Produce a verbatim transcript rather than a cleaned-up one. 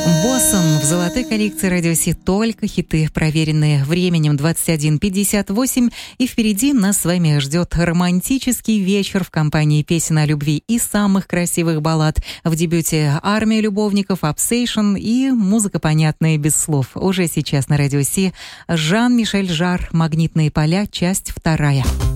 Боссон в золотой коллекции Радио Си только хиты, проверенные временем двадцать один пятьдесят восемь. И впереди нас с вами ждет романтический вечер в компании песен о любви и самых красивых баллад. В дебюте «Армия любовников», «Obsession» и музыка, понятная без слов. Уже сейчас на Радио Си Жан-Мишель Жарр «Магнитные поля», часть вторая.